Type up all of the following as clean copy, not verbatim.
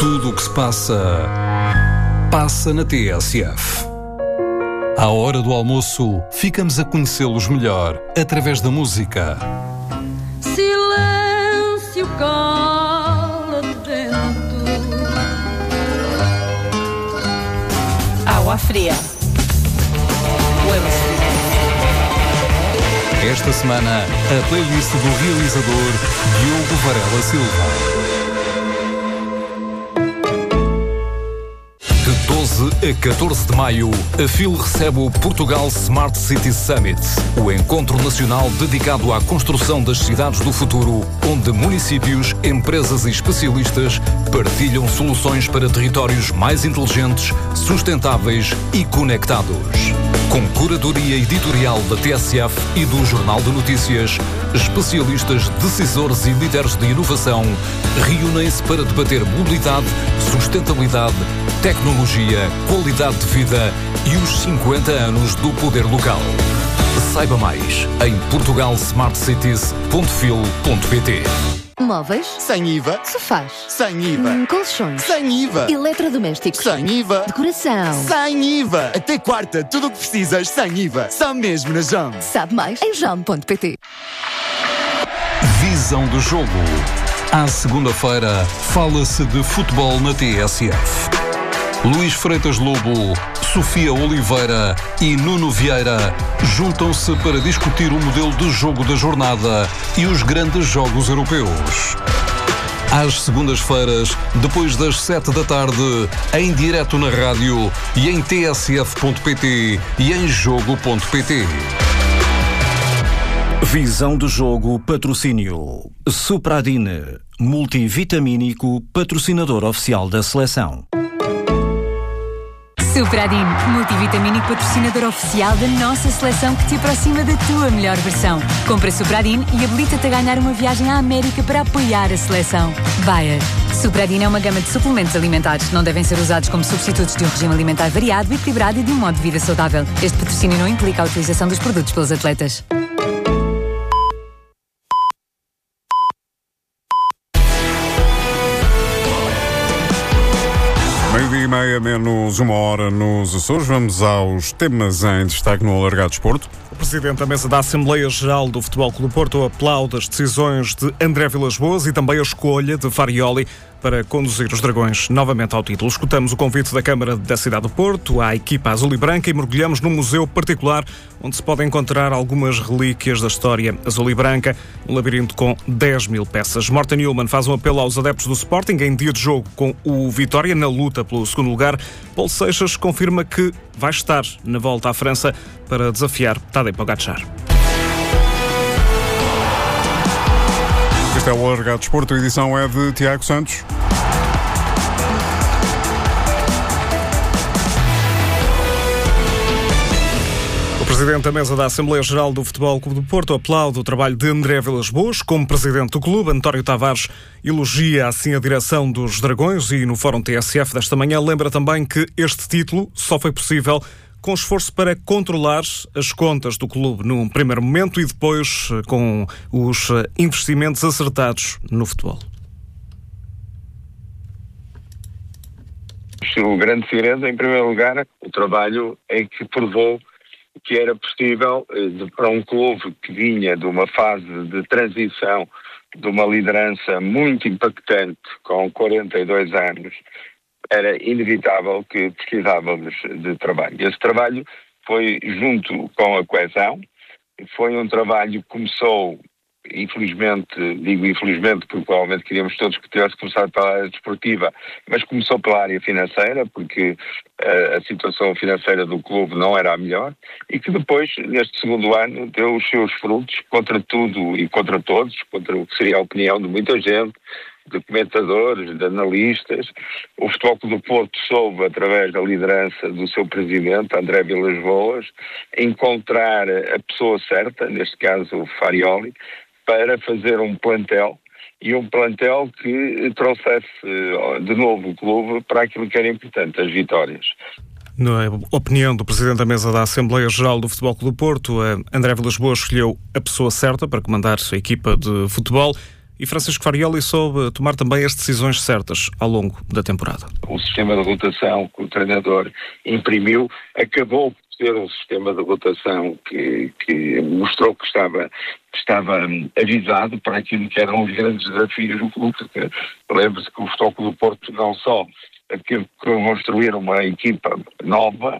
Tudo o que se passa, passa na TSF. À hora do almoço, ficamos a conhecê-los melhor através da música. Silêncio, cala dentro. Água fria. Esta semana, a playlist do realizador Diogo Varela Silva. De 12 a 14 de maio, a FIL recebe o Portugal Smart City Summit, o encontro nacional dedicado à construção das cidades do futuro, onde municípios, empresas e especialistas partilham soluções para territórios mais inteligentes, sustentáveis e conectados. Com curadoria editorial da TSF e do Jornal de Notícias, especialistas, decisores e líderes de inovação reúnem-se para debater mobilidade, sustentabilidade, tecnologia, qualidade de vida e os 50 anos do poder local. Saiba mais em portugalsmartcities.fil.pt. Móveis? Sem IVA. Sofás? Sem IVA. Colchões? Sem IVA. Eletrodomésticos? Sem IVA. Decoração? Sem IVA. Até quarta, tudo o que precisas sem IVA. Só mesmo na JAM. Sabe mais em jam.pt. Visão do jogo. À segunda-feira, fala-se de futebol na TSF. Luís Freitas Lobo, Sofia Oliveira e Nuno Vieira juntam-se para discutir o modelo de jogo da jornada e os grandes jogos europeus. Às segundas-feiras, depois das 7 da tarde, em direto na rádio e em tsf.pt e em jogo.pt. Visão do jogo, patrocínio Supradine, multivitamínico, patrocinador oficial da seleção. Supradine, multivitamínico patrocinador oficial da nossa seleção que te aproxima da tua melhor versão. Compra Supradine e habilita-te a ganhar uma viagem à América para apoiar a seleção. Bayer. Supradine é uma gama de suplementos alimentares. Não devem ser usados como substitutos de um regime alimentar variado, equilibrado e de um modo de vida saudável. Este patrocínio não implica a utilização dos produtos pelos atletas. Meio-dia e meia, menos uma hora nos Açores. Vamos aos temas em destaque no Alargado Desporto. O Presidente da Mesa da Assembleia Geral do Futebol Clube do Porto aplaude as decisões de André Vilas-Boas e também a escolha de Farioli para conduzir os Dragões novamente ao título. Escutamos o convite da Câmara da Cidade do Porto à equipa azul e branca e mergulhamos num museu particular onde se podem encontrar algumas relíquias da história azul e branca, um labirinto com 10 mil peças. Morten Newman faz um apelo aos adeptos do Sporting em dia de jogo com o Vitória na luta pelo segundo lugar. Paulo Seixas confirma que vai estar na volta à França para desafiar Tadej Pogačar. Este é o Alargado Desporto, a edição é de Tiago Santos. O Presidente da Mesa da Assembleia Geral do Futebol Clube do Porto aplaude o trabalho de André Vilas-Boas como Presidente do clube. António Tavares elogia assim a direção dos Dragões e no Fórum TSF desta manhã lembra também que este título só foi possível com esforço para controlar as contas do clube num primeiro momento e depois com os investimentos acertados no futebol. O grande segredo, em primeiro lugar, o trabalho é que provou que era possível, para um clube que vinha de uma fase de transição, de uma liderança muito impactante, com 42 anos, era inevitável que precisávamos de trabalho. Esse trabalho foi junto com a coesão, foi um trabalho que começou, infelizmente, digo infelizmente porque provavelmente queríamos todos que tivesse começado pela área desportiva, mas começou pela área financeira, porque a situação financeira do clube não era a melhor, e que depois, neste segundo ano, deu os seus frutos contra tudo e contra todos, contra o que seria a opinião de muita gente, de comentadores, de analistas. O Futebol Clube do Porto soube, através da liderança do seu presidente, André Vilas-Boas, encontrar a pessoa certa, neste caso o Farioli, para fazer um plantel, e um plantel que trouxesse de novo o clube para aquilo que era importante, as vitórias. Na opinião do Presidente da Mesa da Assembleia Geral do Futebol Clube do Porto, André Vilas-Boas escolheu a pessoa certa para comandar a equipa de futebol e Francisco Farioli soube tomar também as decisões certas ao longo da temporada. O sistema de rotação que o treinador imprimiu acabou por ser um sistema de rotação que mostrou que estava avisado para aquilo que eram os grandes desafios do clube. Lembre-se que o Futebol Clube do Porto não só teve que construir uma equipa nova,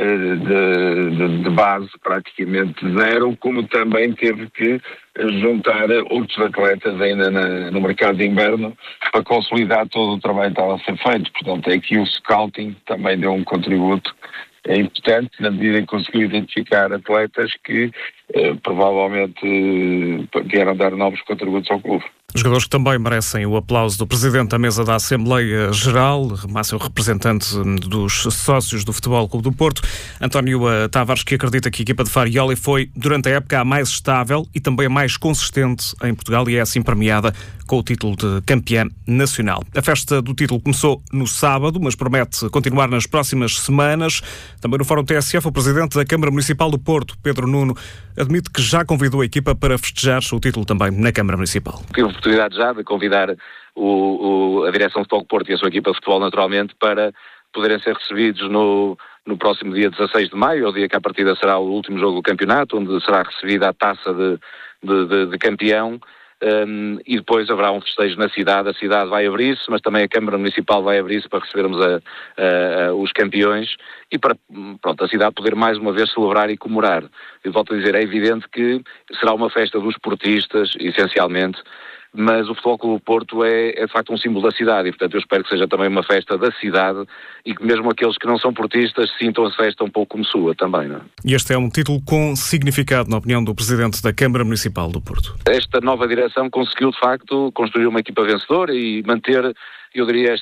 de base praticamente zero, como também teve que juntar outros atletas ainda no mercado de inverno para consolidar todo o trabalho que estava a ser feito. Portanto, aqui o scouting também deu um contributo importante na medida em que conseguiu identificar atletas que provavelmente vieram dar novos contributos ao clube. Jogadores que também merecem o aplauso do Presidente da Mesa da Assembleia Geral, máximo representante dos sócios do Futebol Clube do Porto, António Tavares, que acredita que a equipa de Farioli foi, durante a época, a mais estável e também a mais consistente em Portugal e é assim premiada com o título de campeã nacional. A festa do título começou no sábado, mas promete continuar nas próximas semanas. Também no Fórum TSF, o Presidente da Câmara Municipal do Porto, Pedro Nuno, admite que já convidou a equipa para festejar o título também na Câmara Municipal. Tive a oportunidade já de convidar a direção do Futebol Porto e a sua equipa de futebol naturalmente para poderem ser recebidos no próximo dia 16 de maio, o dia que à partida será o último jogo do campeonato, onde será recebida a taça de campeão. E depois haverá um festejo na cidade. A cidade vai abrir-se, mas também a Câmara Municipal vai abrir-se para recebermos os campeões e para a cidade poder mais uma vez celebrar e comemorar. Eu volto a dizer, é evidente que será uma festa dos portistas, essencialmente, mas o Futebol Clube do Porto é de facto um símbolo da cidade e, portanto, eu espero que seja também uma festa da cidade e que mesmo aqueles que não são portistas sintam a festa um pouco como sua também, não é? E este é um título com significado, na opinião do Presidente da Câmara Municipal do Porto. Esta nova direção conseguiu, de facto, construir uma equipa vencedora e manter, eu diria,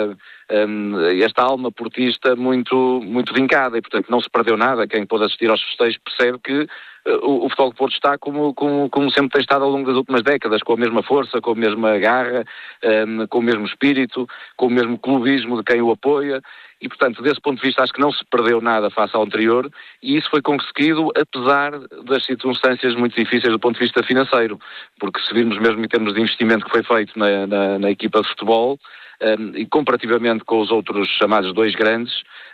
esta alma portista muito, muito vincada e, portanto, não se perdeu nada. Quem pôde assistir aos festejos percebe que o Futebol do Porto está como sempre tem estado ao longo das últimas décadas, com a mesma força, com a mesma garra, com o mesmo espírito, com o mesmo clubismo de quem o apoia e, portanto, desse ponto de vista acho que não se perdeu nada face ao anterior e isso foi conseguido apesar das circunstâncias muito difíceis do ponto de vista financeiro, porque se virmos mesmo em termos de investimento que foi feito na equipa de futebol, e comparativamente com os outros chamados dois grandes,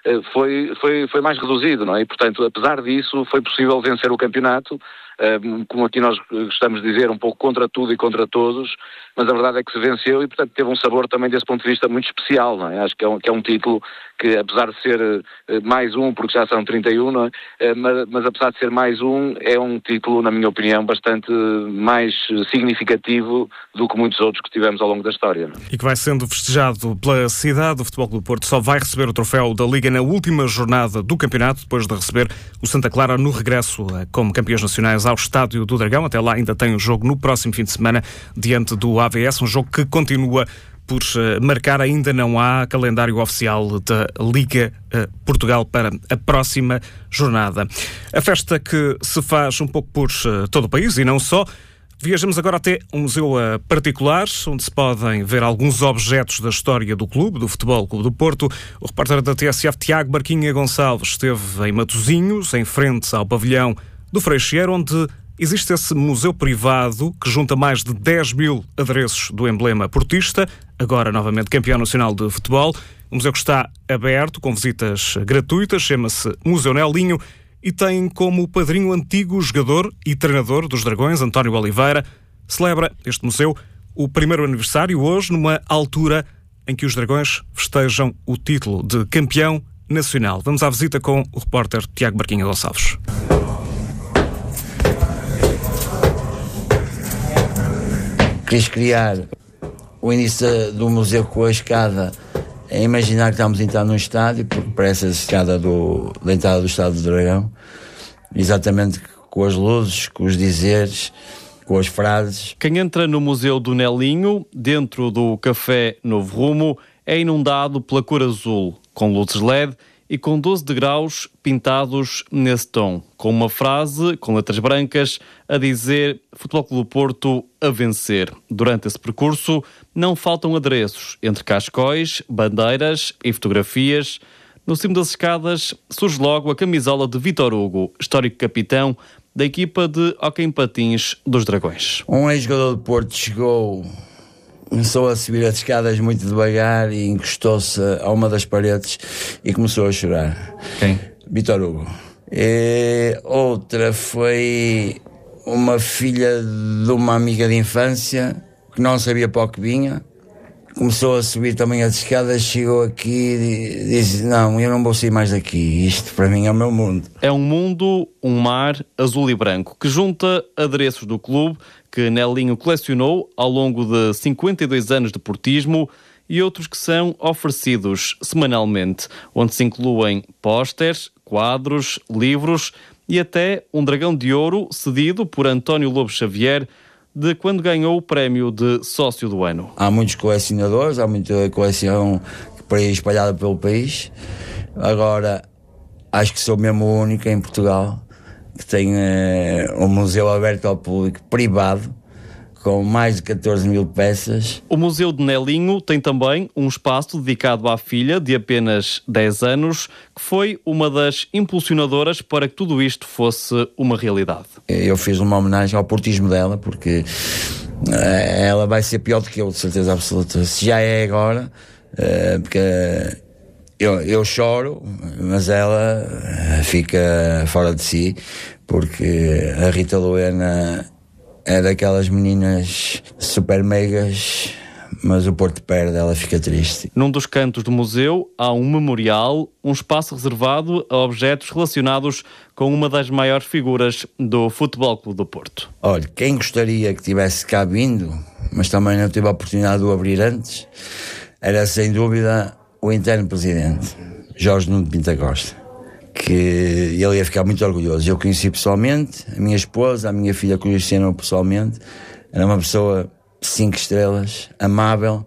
foi mais reduzido, não é? E, portanto, apesar disso, foi possível vencer o campeonato, como aqui nós gostamos de dizer, um pouco contra tudo e contra todos, mas a verdade é que se venceu e, portanto, teve um sabor também desse ponto de vista muito especial, não é? Acho que é um título que, apesar de ser mais um, porque já são 31, não é? Mas apesar de ser mais um, é um título, na minha opinião, bastante mais significativo do que muitos outros que tivemos ao longo da história, não é? E que vai sendo festejado pela cidade. O Futebol Clube do Porto só vai receber o troféu da Liga na última jornada do campeonato, depois de receber o Santa Clara no regresso como campeões nacionais ao Estádio do Dragão. Até lá ainda tem um jogo no próximo fim de semana diante do AVS, um jogo que continua por marcar. Ainda não há calendário oficial da Liga Portugal para a próxima jornada. A festa que se faz um pouco por todo o país e não só. Viajamos agora até um museu particular, onde se podem ver alguns objetos da história do clube, do Futebol Clube do Porto. O repórter da TSF, Tiago Barquinha Gonçalves, esteve em Matosinhos, em frente ao pavilhão do Freixeiro, onde existe esse museu privado que junta mais de 10 mil adereços do emblema portista, agora novamente campeão nacional de futebol. O museu que está aberto, com visitas gratuitas, chama-se Museu Nelinho, e tem como padrinho antigo jogador e treinador dos Dragões, António Oliveira. Celebra este museu o primeiro aniversário hoje, numa altura em que os Dragões festejam o título de campeão nacional. Vamos à visita com o repórter Tiago Barquinha Gonçalves. Quis criar o início do museu com a escada, é imaginar que estamos a entrar num estádio, porque parece a escada da entrada do Estádio do Dragão, exatamente com as luzes, com os dizeres, com as frases. Quem entra no Museu do Nelinho, dentro do Café Novo Rumo, é inundado pela cor azul, com luzes LED e com 12 degraus pintados nesse tom, com uma frase, com letras brancas, a dizer Futebol Clube do Porto a vencer. Durante esse percurso não faltam adereços, entre cascóis, bandeiras e fotografias. No cimo das escadas surge logo a camisola de Vítor Hugo, histórico capitão da equipa de hóquei em patins dos Dragões. Um ex-jogador do Porto chegou, começou a subir as escadas muito devagar e encostou-se a uma das paredes e começou a chorar. Quem? Vítor Hugo. E outra foi uma filha de uma amiga de infância que não sabia para o que vinha. Começou a subir também as escadas, chegou aqui e disse: não, eu não vou sair mais daqui, isto para mim é o meu mundo. É um mundo, um mar azul e branco, que junta adereços do clube que Nelinho colecionou ao longo de 52 anos de portismo e outros que são oferecidos semanalmente, onde se incluem pósteres, quadros, livros e até um dragão de ouro cedido por António Lobo Xavier, de quando ganhou o prémio de sócio do ano. Há muitos colecionadores, há muita coleção por aí espalhada pelo país. Agora, acho que sou mesmo o único em Portugal que tem um museu aberto ao público, privado, com mais de 14 mil peças. O Museu de Nelinho tem também um espaço dedicado à filha de apenas 10 anos, que foi uma das impulsionadoras para que tudo isto fosse uma realidade. Eu fiz uma homenagem ao portismo dela, porque ela vai ser pior do que eu, de certeza absoluta. Se já é agora, porque eu choro, mas ela fica fora de si, porque a Rita Luena é daquelas meninas super megas, mas o Porto perde, ela fica triste. Num dos cantos do museu há um memorial, um espaço reservado a objetos relacionados com uma das maiores figuras do Futebol Clube do Porto. Olha, quem gostaria que tivesse cá vindo, mas também não tive a oportunidade de o abrir antes, era sem dúvida o interno presidente, Jorge Nuno Pinto Costa, que ele ia ficar muito orgulhoso. Eu conheci pessoalmente, a minha esposa, a minha filha conheceram pessoalmente. Era uma pessoa 5 estrelas, amável,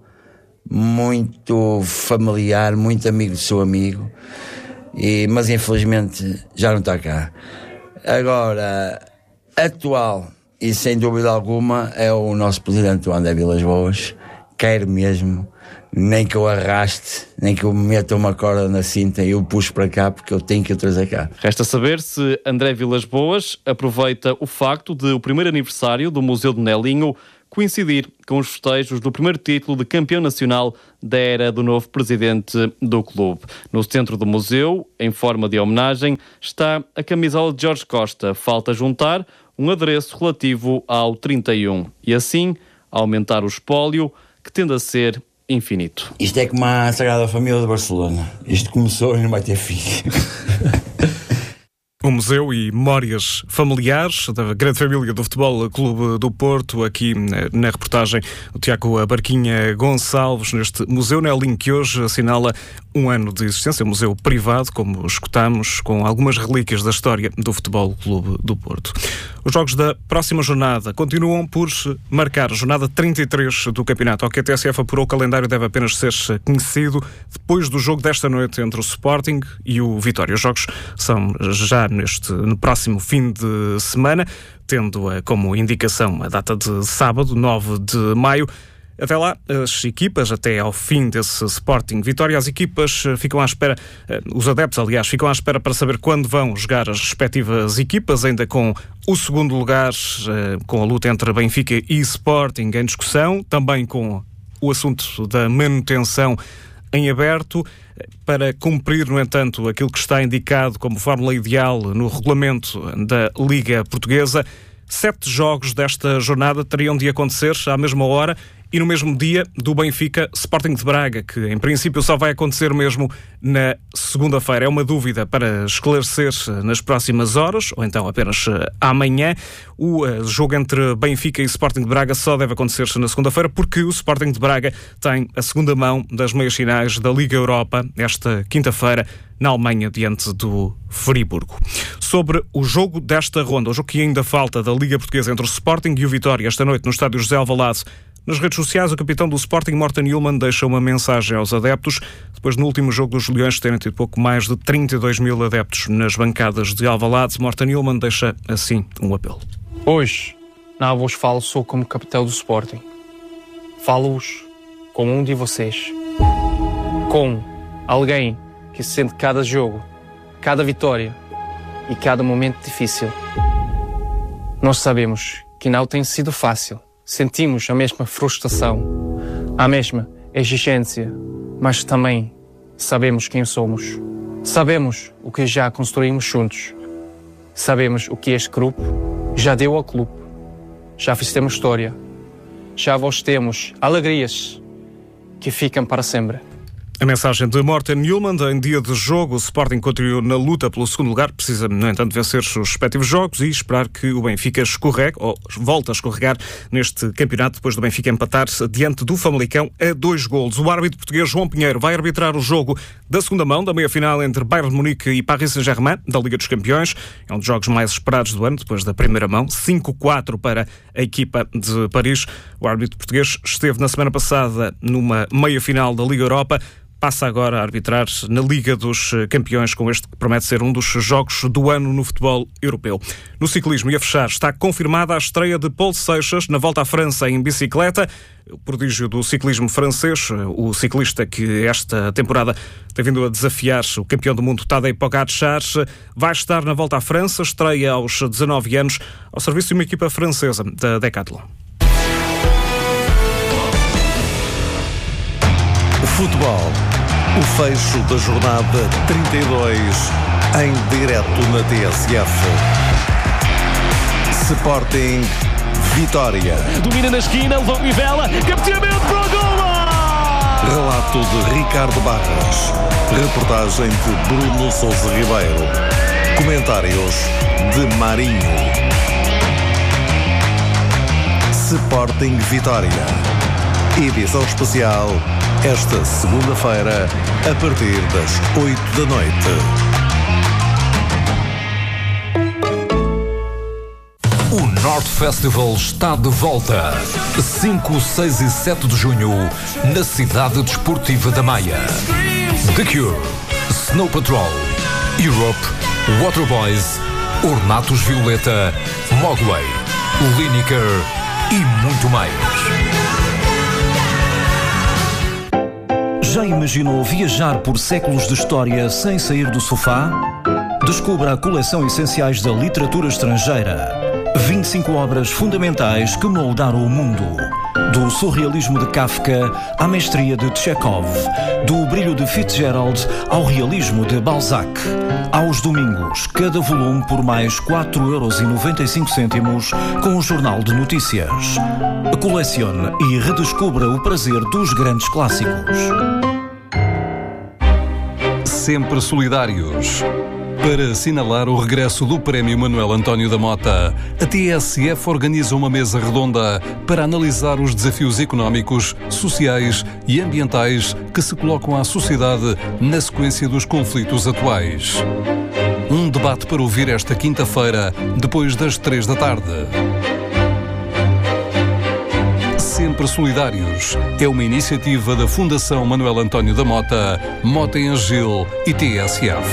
muito familiar, muito amigo do seu amigo, mas infelizmente já não está cá. Agora, atual e sem dúvida alguma é o nosso presidente, o André Vilas-Boas. Quero mesmo, nem que eu arraste, nem que eu meta uma corda na cinta e eu puxo para cá, porque eu tenho que o trazer cá. Resta saber se André Vilas-Boas aproveita o facto de o primeiro aniversário do Museu de Nelinho coincidir com os festejos do primeiro título de campeão nacional da era do novo presidente do clube. No centro do museu, em forma de homenagem, está a camisola de Jorge Costa. Falta juntar um adereço relativo ao 31 e assim aumentar o espólio, que tende a ser infinito. Isto é como a Sagrada Família de Barcelona. Isto começou e não vai ter fim. O museu e memórias familiares da grande família do Futebol Clube do Porto, aqui na reportagem o Tiago Barquinha Gonçalves, neste Museu Nelinho, que hoje assinala um ano de existência, um museu privado, como escutamos, com algumas relíquias da história do Futebol Clube do Porto. Os jogos da próxima jornada continuam por marcar a jornada 33 do campeonato. Ao que a TSF apurou, o calendário deve apenas ser conhecido depois do jogo desta noite entre o Sporting e o Vitória. Os jogos são já no próximo fim de semana, tendo como indicação a data de sábado, 9 de maio. Até lá, as equipas, até ao fim desse Sporting Vitória, as equipas ficam à espera, os adeptos, aliás, ficam à espera para saber quando vão jogar as respectivas equipas, ainda com o segundo lugar, com a luta entre Benfica e Sporting em discussão, também com o assunto da manutenção em aberto, para cumprir, no entanto, aquilo que está indicado como fórmula ideal no regulamento da Liga Portuguesa. 7 jogos desta jornada teriam de acontecer à mesma hora e no mesmo dia do Benfica Sporting de Braga, que em princípio só vai acontecer mesmo na segunda-feira. É uma dúvida para esclarecer nas próximas horas, ou então apenas amanhã. O jogo entre Benfica e Sporting de Braga só deve acontecer na segunda-feira, porque o Sporting de Braga tem a segunda mão das meias finais da Liga Europa esta quinta-feira, na Alemanha, diante do Friburgo. Sobre o jogo desta ronda, o jogo que ainda falta da Liga Portuguesa entre o Sporting e o Vitória, esta noite no estádio José Alvalade, nas redes sociais, o capitão do Sporting, Morten Hjulmand, deixa uma mensagem aos adeptos, depois no último jogo dos Leões terem tido pouco mais de 32 mil adeptos nas bancadas de Alvalade. Morten Hjulmand deixa assim um apelo. Hoje, não vos falo só como capitão do Sporting. Falo-vos com um de vocês. Com alguém que sente cada jogo, cada vitória e cada momento difícil. Nós sabemos que não tem sido fácil. Sentimos a mesma frustração, a mesma exigência, mas também sabemos quem somos. Sabemos o que já construímos juntos. Sabemos o que este grupo já deu ao clube. Já fizemos história. Já vos temos alegrias que ficam para sempre. A mensagem de Morten Newman. Em dia de jogo, o Sporting continua na luta pelo segundo lugar. Precisa, no entanto, vencer os respectivos jogos e esperar que o Benfica escorregue, ou volte a escorregar neste campeonato, depois do Benfica empatar-se diante do Famalicão a 2 golos. O árbitro português João Pinheiro vai arbitrar o jogo da segunda mão, da meia-final entre Bayern de Munique e Paris Saint-Germain, da Liga dos Campeões. É um dos jogos mais esperados do ano, depois da primeira mão. 5-4 para a equipa de Paris. O árbitro português esteve na semana passada numa meia-final da Liga Europa. Passa agora a arbitrar na Liga dos Campeões, com este que promete ser um dos jogos do ano no futebol europeu. No ciclismo, e a fechar, está confirmada a estreia de Paul Seixas na Volta à França em bicicleta. O prodígio do ciclismo francês, o ciclista que esta temporada tem vindo a desafiar o campeão do mundo Tadej Pogačar, vai estar na Volta à França, estreia aos 19 anos, ao serviço de uma equipa francesa da Decathlon. Futebol. O fecho da jornada 32 em direto na TSF. Sporting Vitória. Domina na esquina, levou Nivela, cabeceamento para o golo! Relato de Ricardo Barras. Reportagem de Bruno Sousa Ribeiro. Comentários de Marinho. Sporting Vitória. Edição especial esta segunda-feira, a partir das 8 da noite. O North Festival está de volta. 5, 6 e 7 de junho, na cidade desportiva da Maia. The Cure, Snow Patrol, Europe, Waterboys, Ornatos Violeta, Mogwai, Lineker e muito mais. Já imaginou viajar por séculos de história sem sair do sofá? Descubra a coleção Essenciais da Literatura Estrangeira. 25 obras fundamentais que moldaram o mundo. Do surrealismo de Kafka à mestria de Chekhov. Do brilho de Fitzgerald ao realismo de Balzac. Aos domingos, cada volume por mais 4,95€ com o Jornal de Notícias. Colecione e redescubra o prazer dos grandes clássicos. Sempre solidários. Para assinalar o regresso do Prémio Manuel António da Mota, a TSF organiza uma mesa redonda para analisar os desafios económicos, sociais e ambientais que se colocam à sociedade na sequência dos conflitos atuais. Um debate para ouvir esta quinta-feira, depois das 3 da tarde. Sempre Solidários é uma iniciativa da Fundação Manuel António da Mota, Mota em Agil e TSF.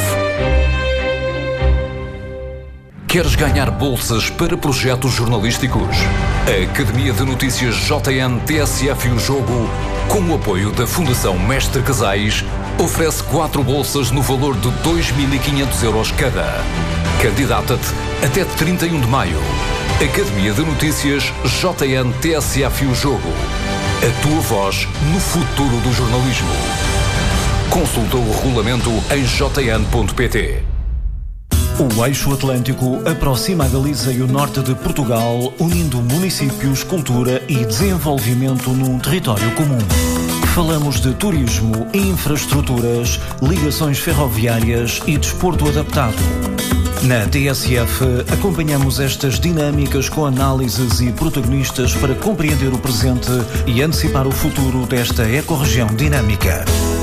Queres ganhar bolsas para projetos jornalísticos? A Academia de Notícias JN TSF e o Jogo, com o apoio da Fundação Mestre Casais, oferece 4 bolsas no valor de 2.500€ cada. Candidata-te até 31 de maio. Academia de Notícias JN TSF e o Jogo. A tua voz no futuro do jornalismo. Consulta o regulamento em jn.pt. O Eixo Atlântico aproxima a Galiza e o norte de Portugal, unindo municípios, cultura e desenvolvimento num território comum. Falamos de turismo, infraestruturas, ligações ferroviárias e desporto adaptado. Na TSF, acompanhamos estas dinâmicas com análises e protagonistas para compreender o presente e antecipar o futuro desta ecorregião dinâmica.